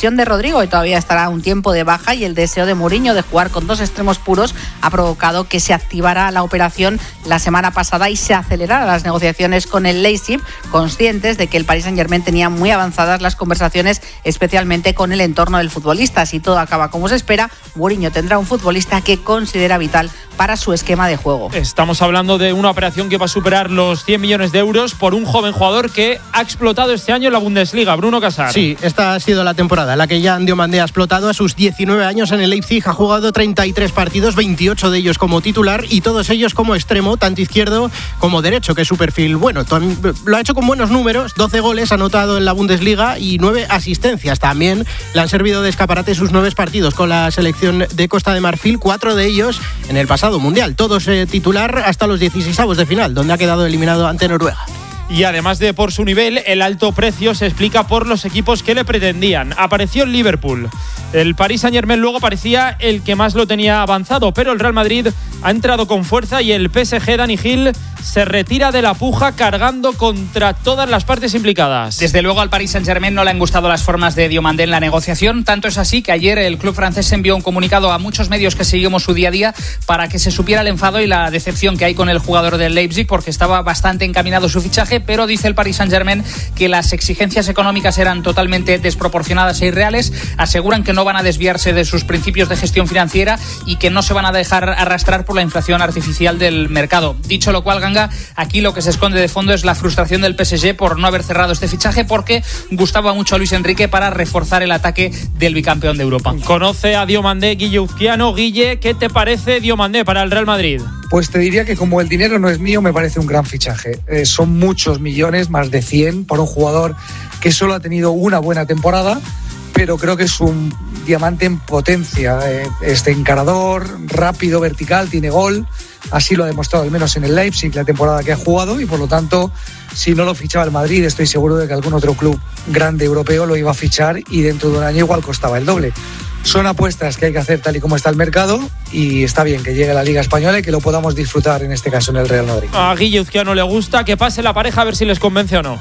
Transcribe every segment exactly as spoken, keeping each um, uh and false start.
lesión de Rodrigo, que todavía estará un tiempo de baja, y el deseo de Mourinho de jugar con dos extremos puros ha provocado que se activara la operación la semana pasada y se acelerara las negociaciones con el Leipzig, conscientes de que el Paris Saint-Germain tenía muy avanzadas las conversaciones, especialmente con el entorno del futbolista. Si todo acaba como se espera, Mourinho tendrá un futbolista que considera vital para su esquema de juego. Estamos hablando de una operación que va a superar los cien millones de euros por un joven jugador que ha explotado este año en la Bundesliga, Bruno Casar. Sí, esta ha sido la temporada en la que Jan Diomandé ha explotado. A sus diecinueve años en el Leipzig ha jugado treinta y tres partidos, veintiocho de ellos como titular y todos ellos como extremo, tanto izquierdo como derecho, que es su perfil bueno. Lo ha hecho con buenos números, doce goles ha anotado en la Bundesliga y nueve asistencias. También le han servido de escaparate sus nueve partidos con la selección de Costa de Marfil, cuatro de ellos en el pasado Mundial, todos eh, titular hasta los dieciseisavos de final, donde ha quedado eliminado ante Noruega. Y además de por su nivel, el alto precio se explica por los equipos que le pretendían. Apareció el Liverpool. El Paris Saint-Germain luego parecía el que más lo tenía avanzado, pero el Real Madrid ha entrado con fuerza y el P S G, Dani Gil, se retira de la puja cargando contra todas las partes implicadas. Desde luego al Paris Saint-Germain no le han gustado las formas de Diomandé en la negociación. Tanto es así que ayer el club francés envió un comunicado a muchos medios que seguimos su día a día para que se supiera el enfado y la decepción que hay con el jugador del Leipzig, porque estaba bastante encaminado su fichaje, pero dice el Paris Saint-Germain que las exigencias económicas eran totalmente desproporcionadas e irreales. Aseguran que no van a desviarse de sus principios de gestión financiera y que no se van a dejar arrastrar por la inflación artificial del mercado. Dicho lo cual, Ganga, aquí lo que se esconde de fondo es la frustración del P S G por no haber cerrado este fichaje, porque gustaba mucho a Luis Enrique para reforzar el ataque del bicampeón de Europa. Conoce a Diomandé, Guille Uzquiano. Guille, ¿qué te parece Diomandé para el Real Madrid? Pues te diría que como el dinero no es mío, me parece un gran fichaje. Eh, son muchos millones, más de cien, por un jugador que solo ha tenido una buena temporada, pero creo que es un diamante en potencia. Eh, este encarador, rápido, vertical, tiene gol. Así lo ha demostrado al menos en el Leipzig la temporada que ha jugado, y por lo tanto, si no lo fichaba el Madrid, estoy seguro de que algún otro club grande europeo lo iba a fichar y dentro de un año igual costaba el doble. Son apuestas que hay que hacer tal y como está el mercado, y está bien que llegue a la Liga Española y que lo podamos disfrutar en este caso en el Real Madrid. A Guille Uzquiano le gusta, que pase la pareja a ver si les convence o no.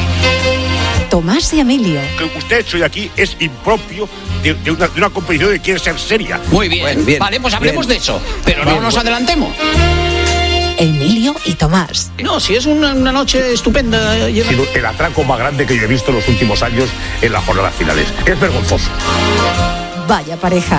Tomás y Emilio. Que usted ha hecho de aquí es impropio de, de, una, de una competición que quiere ser seria. Muy bien, bueno, bien vale, pues hablemos bien. de eso, pero bien, no nos bueno. adelantemos. Emilio y Tomás. No, si es una, una noche estupenda. Ha sido el atraco más grande que yo he visto en los últimos años en las jornadas finales. Es vergonzoso. Vaya pareja.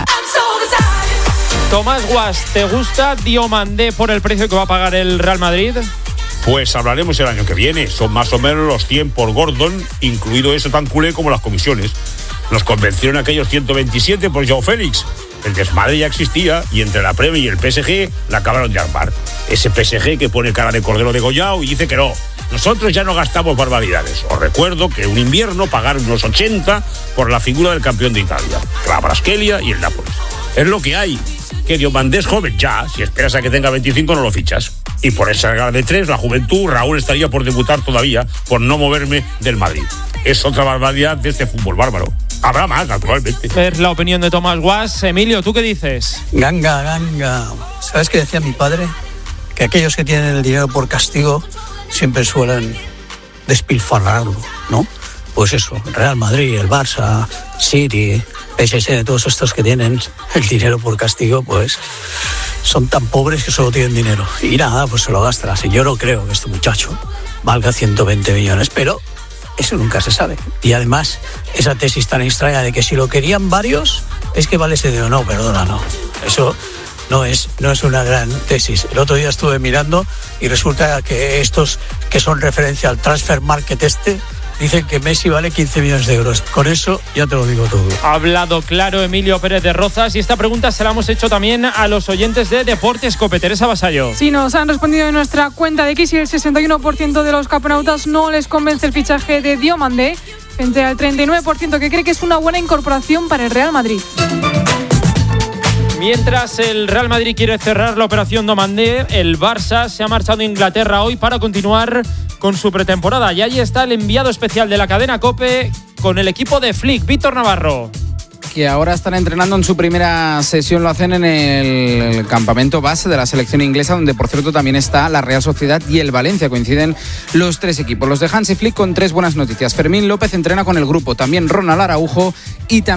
Tomás Guas, ¿te gusta Diomandé por el precio que va a pagar el Real Madrid? Pues hablaremos el año que viene. Son más o menos los cien por Gordon, incluido eso tan culé como las comisiones. Nos convencieron aquellos ciento veintisiete por Joao Félix. El desmadre ya existía y entre la Premier y el P S G la acabaron de armar. Ese P S G que pone cara de cordero degollado y dice que no. Nosotros ya no gastamos barbaridades. Os recuerdo que un invierno pagaron unos ochenta por la figura del campeón de Italia, la Braskelia y el Nápoles. Es lo que hay. Que Diomandé es joven ya. Si esperas a que tenga veinticinco no lo fichas. Y por esa regla de tres, la juventud, Raúl estaría por debutar todavía por no moverme del Madrid. Es otra barbaridad de este fútbol bárbaro. Habrá más, naturalmente. Es la opinión de Tomás Guas. Emilio, ¿tú qué dices? Ganga, ganga. ¿Sabes qué decía mi padre? Que aquellos que tienen el dinero por castigo siempre suelen despilfarrarlo, ¿no? Pues eso, Real Madrid, el Barça, City, P S G, todos estos que tienen el dinero por castigo, pues son tan pobres que solo tienen dinero. Y nada, pues se lo gastan así. Yo no creo que este muchacho valga ciento veinte millones, pero eso nunca se sabe. Y además, esa tesis tan extraña de que si lo querían varios, es que vale ese dinero. No, perdona, no. Eso no es, no es una gran tesis. El otro día estuve mirando y resulta que estos que son referencia al transfer market este, dicen que Messi vale quince millones de euros. Con eso ya te lo digo todo. Ha hablado claro Emilio Pérez de Rozas, y esta pregunta se la hemos hecho también a los oyentes de Deportes Cope. Teresa Vasallo. Sí, nos han respondido en nuestra cuenta de X y el sesenta y uno por ciento de los caponautas no les convence el fichaje de Diomandé, frente al treinta y nueve por ciento que cree que es una buena incorporación para el Real Madrid. Mientras el Real Madrid quiere cerrar la operación Diomandé, el Barça se ha marchado a Inglaterra hoy para continuar con su pretemporada. Y ahí está el enviado especial de la cadena COPE con el equipo de Flick, Víctor Navarro. Que ahora están entrenando en su primera sesión, lo hacen en el campamento base de la selección inglesa, donde por cierto también está la Real Sociedad y el Valencia. Coinciden los tres equipos. Los de Hansi Flick con tres buenas noticias. Fermín López entrena con el grupo, también Ronald Araujo y también